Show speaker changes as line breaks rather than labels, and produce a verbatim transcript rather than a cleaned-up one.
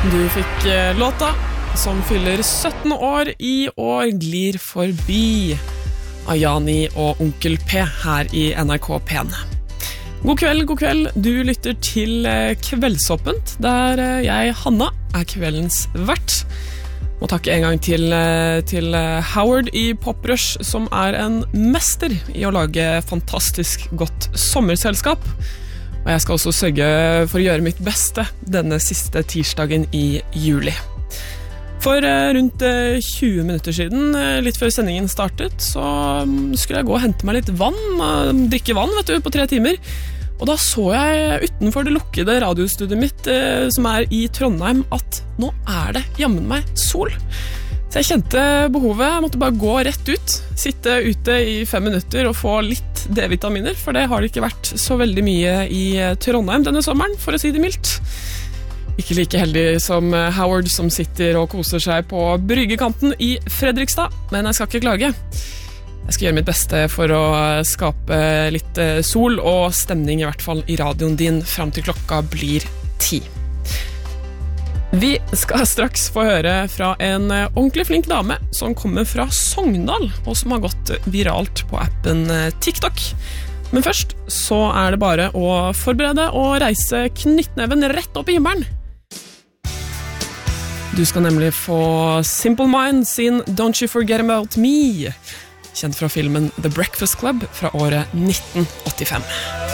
Du fikk låta som fyller sytten år i år glir forbi Ayani og Onkel P her i N R K P en. God kveld, god kveld. Du lytter til Kveldsåpent, der jeg, Hanna, er kveldens vert. Må takke en gang til, til Howard i Pop Rush, som er en mester i å lage fantastisk godt sommerselskap. Og jeg skal også sørge for å gjøre mitt beste denne siste tirsdagen i juli. For rundt tjue minutter siden, litt før sendingen startet, så skulle jeg gå og hente meg litt vann, drikke vann, vet du, på tre timer. Og da så jeg utenfor det lukkede radiostudiet mitt, som er i Trondheim, at nå er det jammen meg sol. Så jeg kjente behovet, jeg måtte bare gå rett ut, sitte ute i fem minutter og få litt D-vitaminer, for det har det ikke vært så veldig mye i Trondheim denne sommeren, for å si det mildt. Ikke like heldig som Howard, som sitter og koser seg på bryggekanten i Fredrikstad, men jeg skal ikke klage. Jeg skal gjøre mitt beste for å skape litt sol og stemning, i hvert fall i radioen din, frem til klokka blir ti. Vi skal straks få høre fra en ordentlig flink dame som kommer fra Sogndal, og som har gått viralt på appen TikTok. Men først så er det bare å forberede og reise knyttneven rett opp i himmelen. Du skal nemlig få Simple Minds sin Don't You Forget About Me, kjent fra filmen The Breakfast Club fra året nitten åttifem.